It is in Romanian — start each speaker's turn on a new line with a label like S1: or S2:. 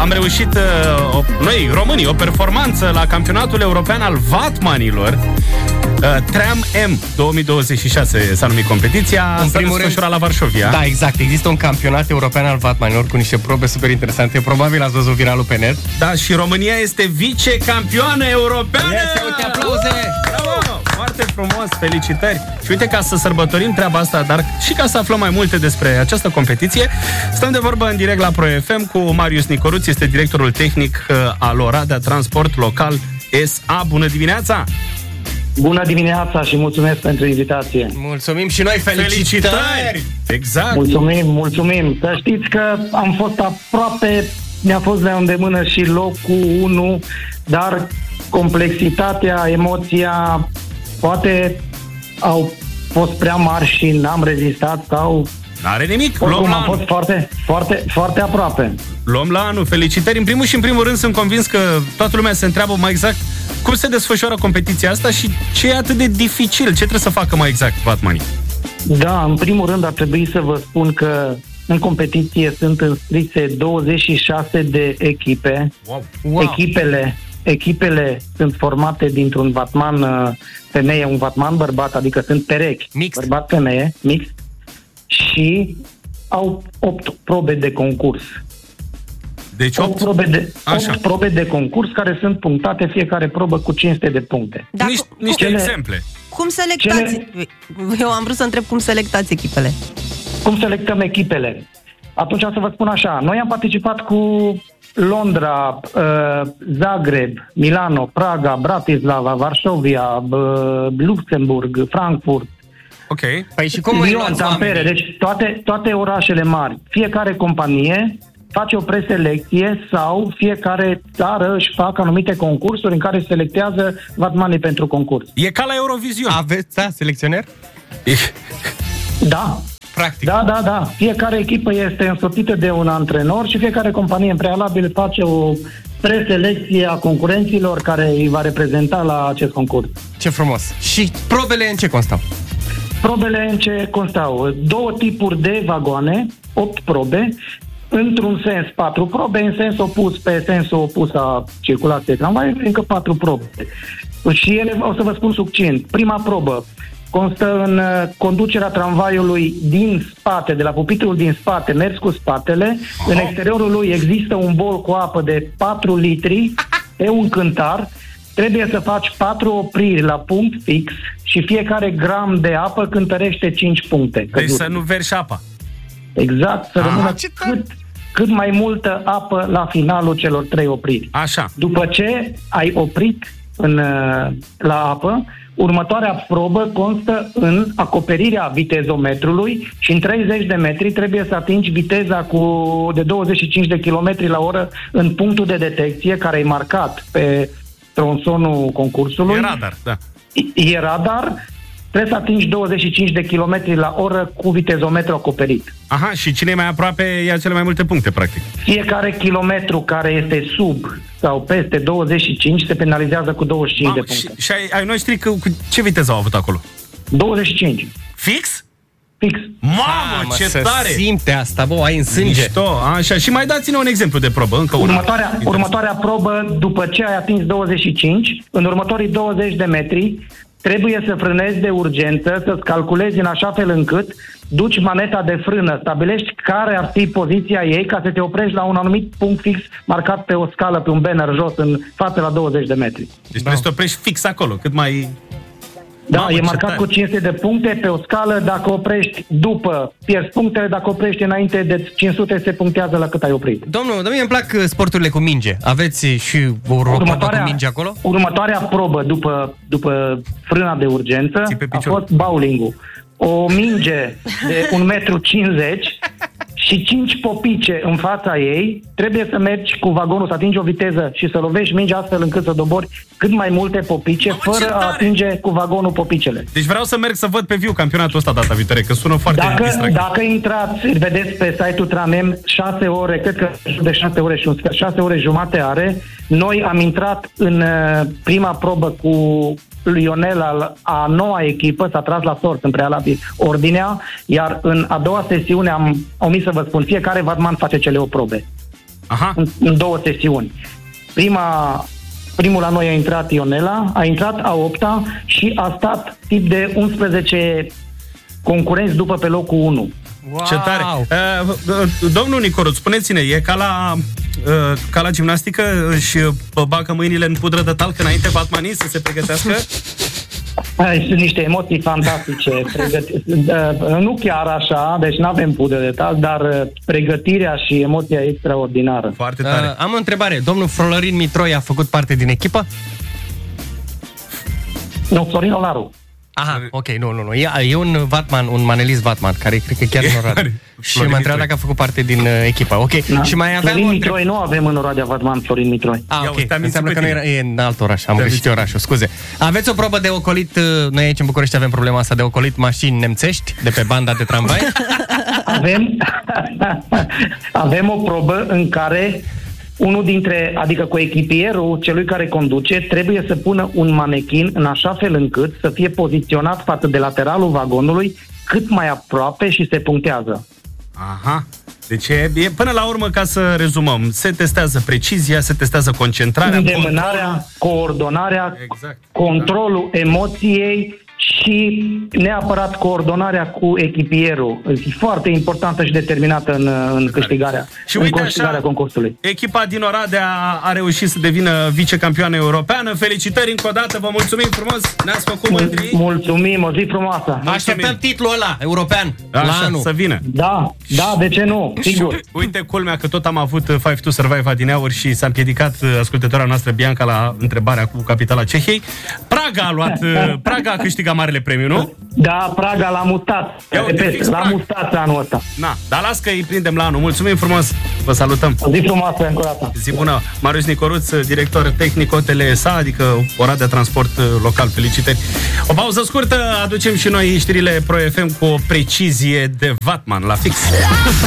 S1: am reușit, noi, românii, o performanță la campionatul european al vatmanilor. Tram M 2026 s-a numit competiția. S-a desfășurat la Varșovia.
S2: Da, exact. Există un campionat european al vatmanilor cu niște probe super interesante. Probabil ați văzut viralul pe net.
S1: Da, și România este vicecampioană europeană.
S2: Uite, aplauze!
S1: Bravo! Foarte frumos, felicitări. Și uite, ca să sărbătorim treaba asta, dar și ca să aflăm mai multe despre această competiție, stăm de vorbă în direct la Pro FM cu Marius Nicoruț, este directorul tehnic al Oradea Transport Local SA. Bună dimineața!
S3: Bună dimineața și mulțumesc pentru invitație.
S2: Mulțumim și noi, felicitări!
S1: Exact!
S3: Mulțumim! Să știți că am fost aproape, mi-a fost de îndemână și locul 1, dar complexitatea, emoția, poate au fost prea mari și n-am rezistat sau...
S1: N-are nimic,
S3: oricum am fost foarte aproape.
S1: Luăm la anul, felicitări. În primul și în primul rând sunt convins că toată lumea se întreabă mai exact cum se desfășoară competiția asta și ce e atât de dificil, ce trebuie să facă mai exact vatmanii.
S3: Da, în primul rând ar trebui să vă spun că în competiție sunt înscrise 26 de echipe.
S1: Wow.
S3: Echipele sunt formate dintr-un vatman femeie, un vatman bărbat, adică sunt perechi, bărbat-femeie, mix, și au 8 probe de concurs.
S1: Deci
S3: 8 probe de concurs care sunt punctate fiecare probă cu 500 de puncte.
S1: Da, niște exemple.
S4: Cum selectați? Eu am vrut să întreb cum selectați echipele.
S3: Cum selectăm echipele? Atunci să vă spun așa, noi am participat cu Londra, Zagreb, Milano, Praga, Bratislava, Varșovia, Luxemburg, Frankfurt.
S1: Ok.
S2: Păi și cum
S3: Lyon, Tampere, deci toate orașele mari. Fiecare companie face o preselecție sau fiecare țară își fac anumite concursuri în care selectează vatmanii pentru concurs.
S1: E ca la Eurovision.
S2: Aveți, selecționer?
S3: Da.
S2: Practic.
S3: Da. Fiecare echipă este însoțită de un antrenor și fiecare companie în prealabil face o preselecție a concurenților care îi va reprezenta la acest concurs.
S2: Ce frumos. Și probele în ce constau?
S3: Probele în ce constau? 2 tipuri de vagoane, 8 probe, într-un sens 4 probe, în sens opus, pe sensul opus a circulației tramvaiului, încă 4 probe. Și ele, o să vă spun succint. Prima probă constă în conducerea tramvaiului din spate, de la pupitrul din spate, mers cu spatele. În exteriorul lui există un bol cu apă de 4 litri pe un cântar. Trebuie să faci 4 opriri la punct fix și fiecare gram de apă cântărește 5 puncte.
S1: Deci să nu verși apa.
S3: Exact, să rămână cât mai multă apă la finalul celor 3 opriri.
S1: Așa.
S3: După ce ai oprit la apă, următoarea probă constă în acoperirea vitezometrului și în 30 de metri trebuie să atingi viteza de 25 de km la oră în punctul de detecție care e marcat pe tronsonul concursului.
S1: E radar, da.
S3: E radar. Trebuie să atingi 25 de km la oră cu vitezometru acoperit.
S1: Aha, și cine e mai aproape ia cele mai multe puncte, practic.
S3: Fiecare kilometru care este sub sau peste 25 se penalizează cu 25 de puncte.
S1: Și ai noștri cu ce viteză au avut acolo?
S3: 25.
S1: Fix?
S3: Fix.
S1: Mamă, ce tare!
S2: Simte asta, ai în sânge.
S1: Mișto, așa. Și mai dați-ne un exemplu de probă, încă una.
S3: Următoarea probă, după ce ai atins 25, în următorii 20 de metri, trebuie să frânezi de urgență, să-ți calculezi în așa fel încât duci maneta de frână, stabilești care ar fi poziția ei ca să te oprești la un anumit punct fix marcat pe o scală, pe un banner jos, în față la 20 de metri.
S1: Deci trebuie să te oprești fix acolo, cât mai...
S3: Da, mamă, e marcat cu 500 de puncte pe o scală. Dacă oprești după, pierzi punctele. Dacă oprești înainte de 500, se punctează la cât ai oprit.
S2: Domnul, mie îmi plac sporturile cu minge. Aveți și o probă cu minge acolo?
S3: Următoarea probă după frâna de urgență a fost bowling-ul. O minge de 1,50 m și 5 popice în fața ei. Trebuie să mergi cu vagonul, să atingi o viteză și să lovești mingea astfel încât să dobori cât mai multe popice, fără a atinge cu vagonul popicele.
S1: Deci vreau să merg să văd pe viu campionatul ăsta data viitoare, că sună foarte distractiv.
S3: Dacă intrați, vedeți pe site-ul Tramem, 6 ore, cred că de 6 ore și un sfert, 6 ore jumate are. Noi am intrat în prima probă cu Lionel, a noua echipă, s-a tras la sort în prealabil ordinea, iar în a doua sesiune am omis să vă spun, fiecare vatman face cele 8 probe.
S1: Aha.
S3: în 2 sesiuni. Primul la noi a intrat Ionela, a intrat a 8-a și a stat tip de 11 concurenți după pe locul 1.
S2: Wow.
S1: Ce tare! Domnul Nicoruț, spuneți-ne, e ca la gimnastică? Își bagă mâinile în pudră de talc înainte batmanii să se pregătească?
S3: Sunt niște emoții fantastice. Nu chiar așa, deci nu avem pudră de talc, dar pregătirea și emoția e extraordinară.
S1: Foarte tare.
S2: Am o întrebare. Domnul Florin Mitroi a făcut parte din echipă?
S3: Nu, Florin Olaru.
S2: Aha, ok, nu. E un vatman, un manelist vatman, care cred că chiar în Oradea. Și mă întreba dacă a făcut parte din echipă. Ok,
S3: Da.
S2: și mai aveam
S3: Florin Mitroi, nu avem în Oradea vatman Florin Mitroi.
S2: Ah,
S1: Ia
S2: ok,
S1: uite, te-am
S2: înseamnă că
S1: mințit
S2: nu
S1: pe
S2: era, e în alt oraș, am greșit orașul, scuze. Aveți o probă de ocolit, noi aici în București avem problema asta de ocolit mașini nemțești, de pe banda de tramvai?
S3: Avem o probă în care unul adică coechipierul celui care conduce, trebuie să pună un manechin în așa fel încât să fie poziționat față de lateralul vagonului cât mai aproape și se punctează.
S1: Aha. Deci până la urmă, ca să rezumăm, se testează precizia, se testează concentrarea,
S3: Îndemânarea, coordonarea,
S1: Exact.
S3: controlul emoției și neapărat coordonarea cu echipierul. E foarte importantă și determinată în câștigarea,
S1: Și
S3: în
S1: uite
S3: câștigarea
S1: așa,
S3: concursului.
S1: echipa din Oradea a reușit să devină vicecampioană europeană. Felicitări încă o dată, vă mulțumim frumos, ne-ați făcut mândri.
S3: Mulțumim, o zi frumoasă.
S2: Așteptăm titlul ăla, european, la
S1: Așa,
S2: anul.
S1: să vină.
S3: Da, de ce nu? Sigur.
S1: Uite, culmea că tot am avut Five to Survive adineauri și s-a împiedicat ascultătoarea noastră Bianca la întrebarea cu capitala Cehiei. Praga a câștigat marele premiu, nu?
S3: Da, Praga l-a mutat.
S1: Ia uite,
S3: Repet,
S1: fix
S3: l-a
S1: Praga.
S3: mutat anul ăsta.
S1: Na, dar las că îi prindem la anul. Mulțumim frumos, vă salutăm.
S3: O zi frumoasă încă o dată.
S1: Zi bună. Marius Nicoruț, director tehnic OTLSA, adică Oradea Transport Local. Felicitări. O pauză scurtă, aducem și noi știrile Pro FM cu o precizie de vatman la fix.